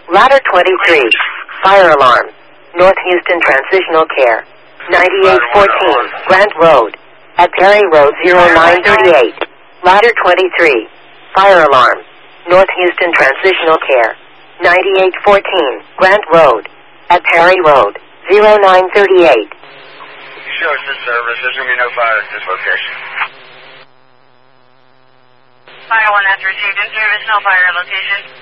Ladder 23. Fire alarm. North Houston Transitional Care. 9814 Grant Road. At Perry Road 0938. Ladder 23. Fire alarm. North Houston Transitional Care. 9814 Grant Road. At Perry Road 0938. Show us this service. There's going to be no fire at this location. Fire 1 has received in service, no fire location.